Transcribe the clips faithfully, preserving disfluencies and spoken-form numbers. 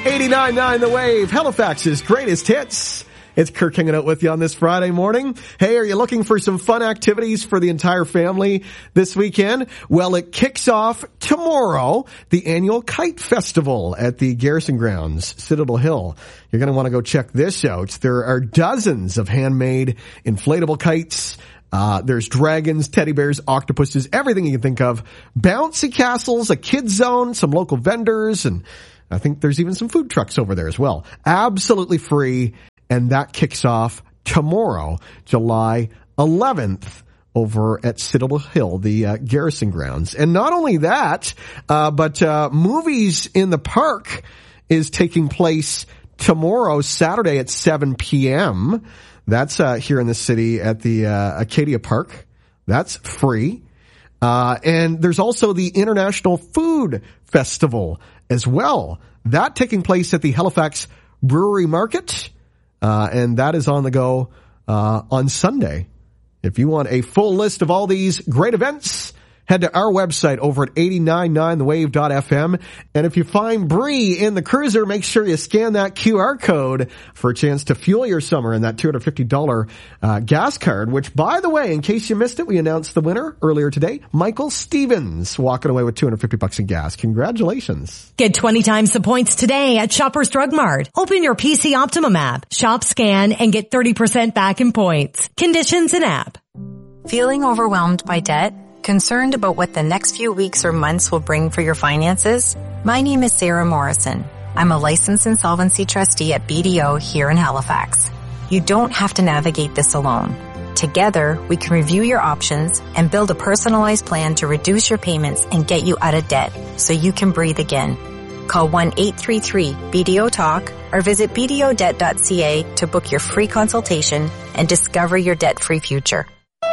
eighty-nine point nine The Wave, Halifax's greatest hits. It's Kirk hanging out with you on this Friday morning. Hey, are you looking for some fun activities for the entire family this weekend? Well, it kicks off tomorrow, the annual Kite Festival at the Garrison Grounds, Citadel Hill. You're going to want to go check this out. There are dozens of handmade inflatable kites. Uh, there's dragons, teddy bears, octopuses, everything you can think of. Bouncy castles, a kids zone, some local vendors, and I think there's even some food trucks over there as well. Absolutely free. And that kicks off tomorrow, July eleventh, over at Citadel Hill, the uh, Garrison Grounds. And not only that, uh, but uh, Movies in the Park is taking place tomorrow, Saturday at seven p.m. That's uh, here in the city at the uh, Acadia Park. That's free. Uh, and there's also the International Food Festival as well. That taking place at the Halifax Brewery Market. Uh, and that is on the go, uh, on Sunday. If you want a full list of all these great events, head to our website over at eight nine nine the wave dot f m. And if you find Bree in the cruiser, make sure you scan that Q R code for a chance to fuel your summer in that two hundred fifty dollars uh, gas card, which, by the way, in case you missed it, we announced the winner earlier today, Michael Stevens, walking away with two hundred fifty bucks in gas. Congratulations. Get twenty times the points today at Shoppers Drug Mart. Open your P C Optimum app, shop, scan, and get thirty percent back in points. Conditions in app. Feeling overwhelmed by debt? Concerned about what the next few weeks or months will bring for your finances? My name is Sarah Morrison. I'm a licensed insolvency trustee at B D O here in Halifax. You don't have to navigate this alone. Together, we can review your options and build a personalized plan to reduce your payments and get you out of debt so you can breathe again. Call one eight three three B D O talk or visit b d o debt dot c a to book your free consultation and discover your debt-free future.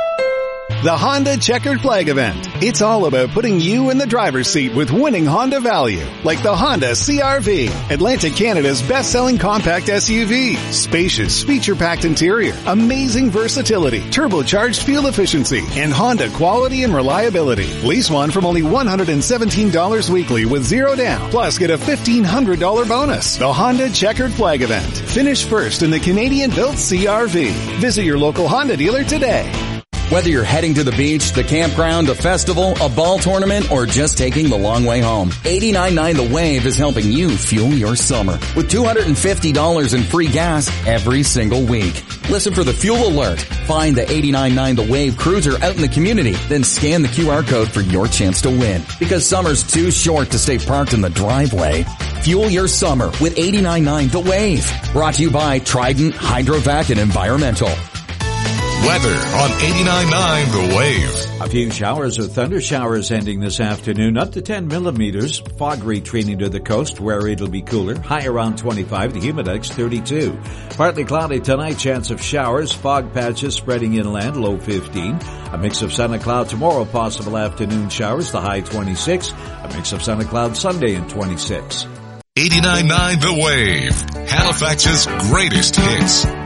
The Honda Checkered Flag Event. It's all about putting you in the driver's seat with winning Honda value, like the Honda C R V, Atlantic Canada's best-selling compact S U V. Spacious, feature-packed interior, amazing versatility, turbocharged fuel efficiency, and Honda quality and reliability. Lease one from only one hundred seventeen dollars weekly with zero down. Plus, get a fifteen hundred dollars bonus. The Honda Checkered Flag Event. Finish first in the Canadian-built C R V. Visit your local Honda dealer today. Whether you're heading to the beach, the campground, a festival, a ball tournament, or just taking the long way home, eighty-nine point nine The Wave is helping you fuel your summer with two hundred fifty dollars in free gas every single week. Listen for the fuel alert. Find the eighty-nine point nine The Wave cruiser out in the community, then scan the Q R code for your chance to win. Because summer's too short to stay parked in the driveway. Fuel your summer with eighty-nine point nine The Wave. Brought to you by Trident, Hydrovac, and Environmental. Weather on eighty-nine point nine The Wave. A few showers or thunder showers ending this afternoon, up to ten millimeters. Fog retreating to the coast where it'll be cooler. High around twenty-five, the humidex thirty-two. Partly cloudy tonight, chance of showers. Fog patches spreading inland, low fifteen. A mix of sun and cloud tomorrow, possible afternoon showers, the high twenty-six. A mix of sun and cloud Sunday and twenty-six. eighty-nine point nine The Wave, Halifax's greatest hits.